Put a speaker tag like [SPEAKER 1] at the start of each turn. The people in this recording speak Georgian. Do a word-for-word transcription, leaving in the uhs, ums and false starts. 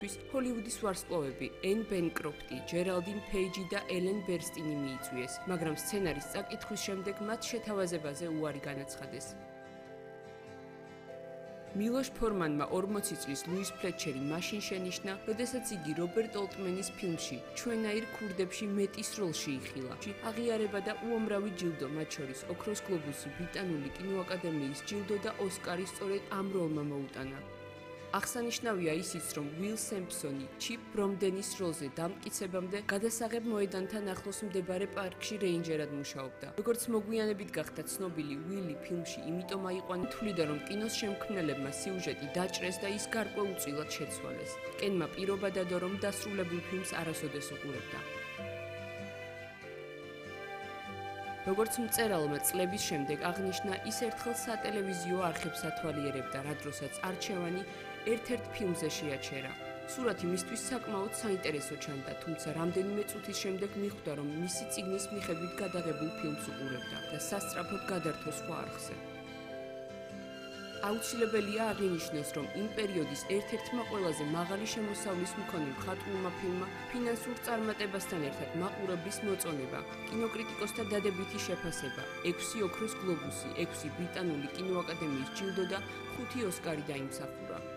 [SPEAKER 1] ჰოლივუდის ვარსკვლავები ენ ბენკროფტი, ჯერალდინ ფეიჯი და ელენ ბერსტინი მიიწვიეს, მაგრამ სცენარის წაკითხვის შემდეგ მათ შეთავაზებაზე უარი განაცხადეს. მილოშ ფორმანმა ორმოცი წლის ლუის ფლეტჩერი მაშინ შენიშნა, როდესაც იგი რობერტ ოლტმენის ფილმში ჩვენაირ ქურდებში მეტის როლში იხილა. აღიარება და უამრავი ჯილდო, მათ შორის ოქროს გლობუსი, ბრიტანული კინოაკადემიის ჯილდო და ოსკარი სწორედ ამ როლმა მოუტანა. აღსანიშნავია ისიც, რომ უილ სემპსონი ჩიპ ბრომდენის როლზე დამტკიცებამდე გადასაღებ მოედანთან ახლოს მდებარე პარკში რეინჯერად მუშაობდა. როგორც მოგვიანებით გახდა ცნობილი, უილი ფილმში იმიტომ აიყვანა, თვლიდა, რომ კინოს შემქმნელებმა სიუჟეტი დაჭრეს და ის გარკვეულწილად შეცვალეს. კენმა პირობა დადო, რომ დასრულებულ ფილმს არასოდეს უყურებდა. როგორც მწერალმა წლების შემდეგ აღნიშნა, ის ერთხელ სატელევიზიო არხებს ათვალიერებდა, რა დროსაც არჩევანი ერთ-ერთ ფილმზე შეაჩერა. სურათი მისთვის საკმაოდ საინტერესო ჩანდა, თუმცა რამდენიმე წუთის შემდეგ მიხვდა, რომ მისი წიგნის მიხედვით გადაღებულ ფილმს უყურებდა და სასწრაფოდ გადართო სხვა არხზე. აუცილებელია აღინიშნოს, რომ იმ პერიოდის ერთ-ერთმა ყველაზე მაღალი შემოსავლის მქონე მხატვრულმა ფილმმა ფინანსურ წარმატებასთან ერთად მაყურებლის მოწონება, კინოკრიტიკოსთა დადებითი შეფასება, ექვსი ოქროს გლობუსი, ექვსი ბრიტანული კინოაკადემიის ჯილდო და ხუთი ოსკარი დაიმსახურა.